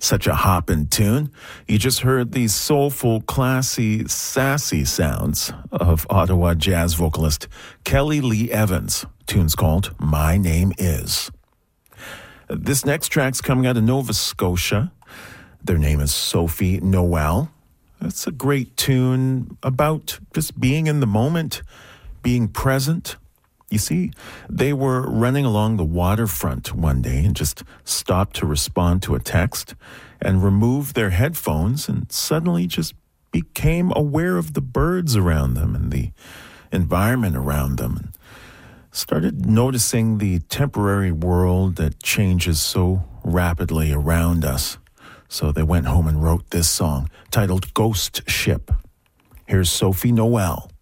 Such a hoppin' tune. You just heard the soulful, classy, sassy sounds of Ottawa jazz vocalist Kelly Lee Evans. Tune's called My Name Is. This next track's coming out of Nova Scotia. Their name is Sophie Noel. It's a great tune about just being in the moment, being present. You see, they were running along the waterfront one day and just stopped to respond to a text and removed their headphones and suddenly just became aware of the birds around them and the environment around them and started noticing the temporary world that changes so rapidly around us. So they went home and wrote this song titled Ghost Ship. Here's Sophie Noel.